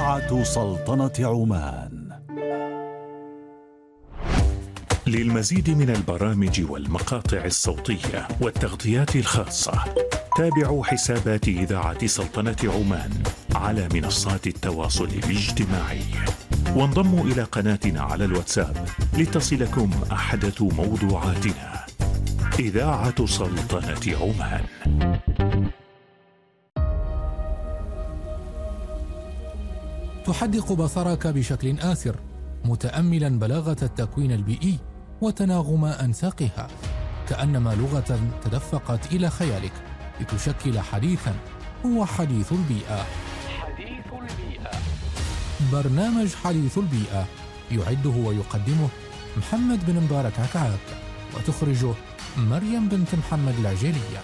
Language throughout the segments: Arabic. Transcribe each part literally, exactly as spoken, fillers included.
إذاعة سلطنة عمان. للمزيد من البرامج والمقاطع الصوتية والتغطيات الخاصة تابعوا حسابات إذاعة سلطنة عمان على منصات التواصل الاجتماعي، وانضموا إلى قناتنا على الواتساب لتصلكم أحدث موضوعاتنا. إذاعة سلطنة عمان. تحدق بصرك بشكل آسر متأملا بلاغة التكوين البيئي وتناغم أنساقها، كأنما لغة تدفقت إلى خيالك لتشكل حديثا هو حديث البيئة. حديث البيئة، برنامج حديث البيئة يعده ويقدمه محمد بن مبارك عكعاك، وتخرجه مريم بنت محمد العجيلية.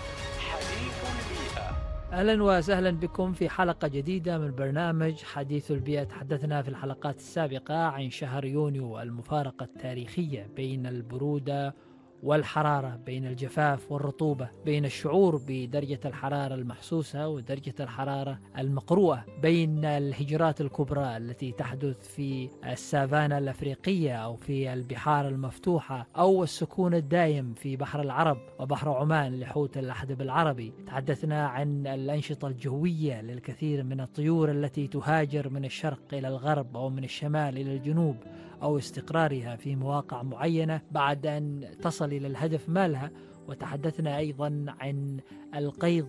أهلا وسهلا بكم في حلقة جديدة من برنامج حديث البيئة. تحدثنا في الحلقات السابقة عن شهر يونيو، المفارقة التاريخية بين البرودة والحرارة، بين الجفاف والرطوبة، بين الشعور بدرجة الحرارة المحسوسة ودرجة الحرارة المقروءة، بين الهجرات الكبرى التي تحدث في السافانا الأفريقية أو في البحار المفتوحة، أو السكون الدائم في بحر العرب وبحر عمان لحوت الأحدب العربي. تحدثنا عن الأنشطة الجوية للكثير من الطيور التي تهاجر من الشرق إلى الغرب أو من الشمال إلى الجنوب، أو استقرارها في مواقع معينة بعد أن تصل إلى الهدف مالها. وتحدثنا أيضا عن القيض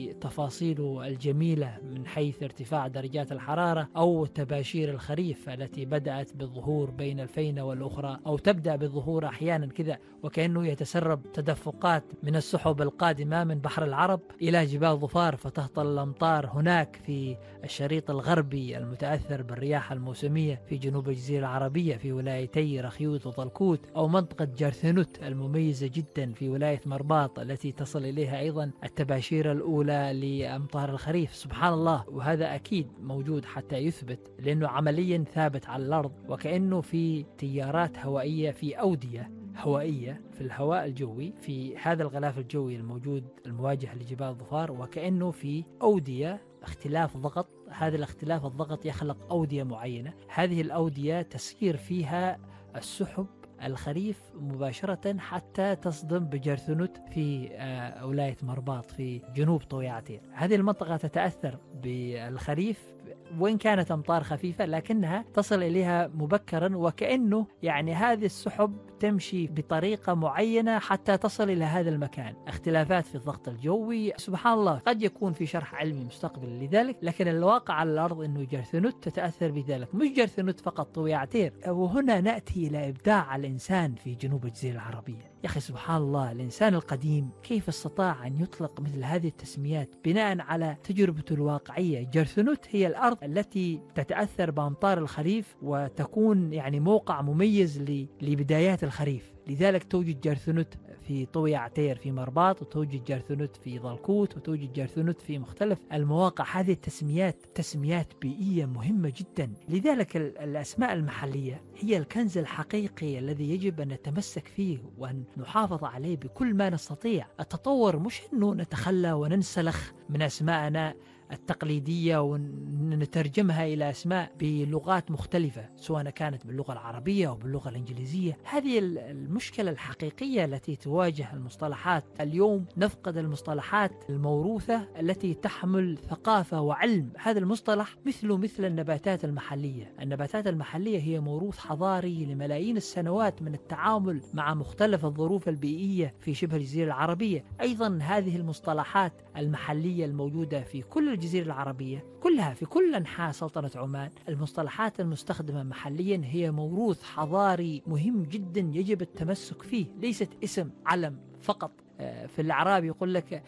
بتفاصيله الجميلة من حيث ارتفاع درجات الحرارة، أو تباشير الخريف التي بدأت بالظهور بين الفينة والأخرى، أو تبدأ بالظهور أحيانا كذا وكأنه يتسرب تدفقات من السحب القادمة من بحر العرب إلى جبال ظفار، فتهطل الأمطار هناك في الشريط الغربي المتأثر بالرياح الموسمية في جنوب الجزيرة العربية في ولايتي رخيوت وطلكوت، أو منطقة جرثنوت المميزة جدا في ولاية مرباط التي تصل إليها أيضا التباشير الأولى لأمطار الخريف. سبحان الله، وهذا أكيد موجود حتى يثبت، لأنه عمليا ثابت على الأرض، وكأنه في تيارات هوائية، في أودية هوائية في الهواء الجوي، في هذا الغلاف الجوي الموجود المواجه لجبال ظفار، وكأنه في أودية اختلاف ضغط. هذا الاختلاف الضغط يخلق أودية معينة، هذه الأودية تسير فيها السحب الخريف مباشرة حتى تصدم بجرثنوت في ولاية مرباط في جنوب طويعتين. هذه المنطقة تتأثر بالخريف وإن كانت أمطار خفيفة، لكنها تصل إليها مبكرا، وكأنه يعني هذه السحب تمشي بطريقة معينة حتى تصل إلى هذا المكان. اختلافات في الضغط الجوي، سبحان الله، قد يكون في شرح علمي مستقبل لذلك، لكن الواقع على الأرض أنه جرثنوت تتأثر بذلك. مش جرثنوت فقط، طويعتين. وهنا نأتي إلى إبداع الإنسان في جنوب الجزيرة العربية. يا أخي سبحان الله، الإنسان القديم كيف استطاع أن يطلق مثل هذه التسميات بناء على تجربته الواقعية. جرثنوت هي الأرض التي تتأثر بأمطار الخريف وتكون يعني موقع مميز لبدايات الخريف، لذلك توجد جرثنوت في طوي عتير في مرباط، وتوجد جرثنوت في ضلكوت، وتوجد جرثنوت في مختلف المواقع. هذه التسميات تسميات بيئية مهمة جدا، لذلك الأسماء المحلية هي الكنز الحقيقي الذي يجب أن نتمسك فيه وأن نحافظ عليه بكل ما نستطيع. التطور مش أنه نتخلى وننسلخ من أسماءنا التقليدية ونترجمها إلى أسماء بلغات مختلفة، سواء كانت باللغة العربية أو باللغة الإنجليزية. هذه المشكلة الحقيقية التي تواجه المصطلحات اليوم. نفقد المصطلحات الموروثة التي تحمل ثقافة وعلم. هذا المصطلح مثله مثل النباتات المحلية. النباتات المحلية هي موروث حضاري لملايين السنوات من التعامل مع مختلف الظروف البيئية في شبه الجزيرة العربية. أيضا هذه المصطلحات المحلية الموجودة في كل الجزيرة العربية كلها، في كل أنحاء سلطنة عمان، المصطلحات المستخدمة محليا هي موروث حضاري مهم جدا يجب التمسك فيه، ليست اسم علم فقط. في الأعراب يقول لك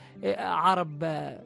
عرب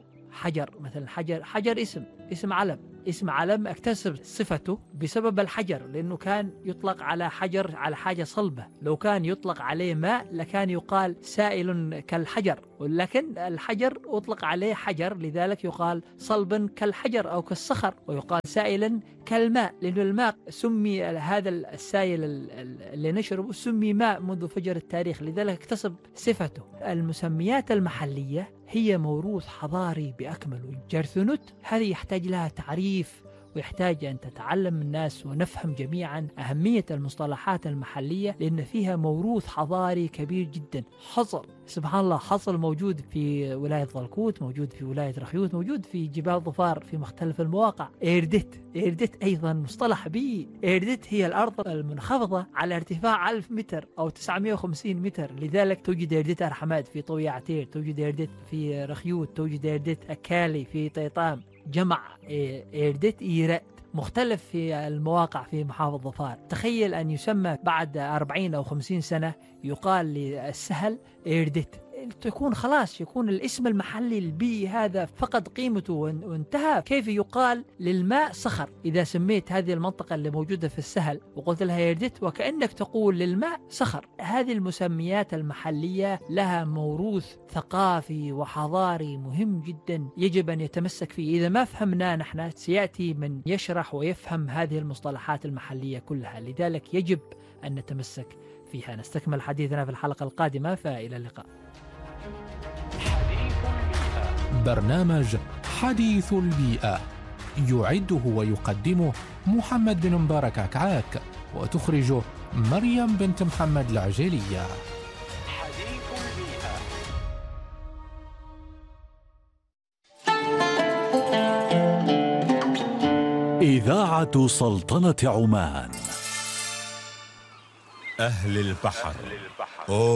حجر مثلا، حجر حجر اسم اسم علم اسم علم اكتسب صفته بسبب الحجر، لأنه كان يطلق على حجر على حاجة صلبة. لو كان يطلق عليه ماء لكان يقال سائل كالحجر، ولكن الحجر أطلق عليه حجر لذلك يقال صلبا كالحجر أو كالصخر، ويقال سائلا كالماء، لأن الماء سمي هذا السائل اللي نشربه سمي ماء منذ فجر التاريخ، لذلك اكتسب صفته. المسميات المحلية هي موروث حضاري بأكمله. جرثنوت هذه يحتاج لها تعريف ويحتاج أن تتعلم الناس ونفهم جميعا أهمية المصطلحات المحلية، لأن فيها موروث حضاري كبير جدا. حصل سبحان الله، حصل موجود في ولاية ضلكوت، موجود في ولاية رخيوت، موجود في جبال ظفار في مختلف المواقع. إيردت إيردت أيضا مصطلح بيئي. إيردت هي الأرض المنخفضة على ارتفاع ألف متر أو تسعمائة وخمسين متر، لذلك توجد إيردت أرحماد في طوية عتير، توجد إيردت في رخيوت، توجد إيردت أكالي في طيطام، جمع إيردت إيرات مختلف في المواقع في محافظة ظفار. تخيل أن يسمى بعد أربعين أو خمسين سنة يقال للسهل إيردت، تكون خلاص يكون الاسم المحلي البيئي هذا فقد قيمته وانتهى. كيف يقال للماء صخر إذا سميت هذه المنطقة اللي موجودة في السهل وقلت لها إيردت، وكأنك تقول للماء صخر. هذه المسميات المحلية لها موروث ثقافي وحضاري مهم جدا يجب أن يتمسك فيه. إذا ما فهمنا نحن سيأتي من يشرح ويفهم هذه المصطلحات المحلية كلها، لذلك يجب أن نتمسك فيها. نستكمل حديثنا في الحلقة القادمة، فإلى اللقاء. حديث البيئة. برنامج حديث البيئة يعده ويقدمه محمد بن مبارك عكعاك، وتخرجه مريم بنت محمد العجيلية. حديث البيئة. إذاعة سلطنة عمان. أهل البحر.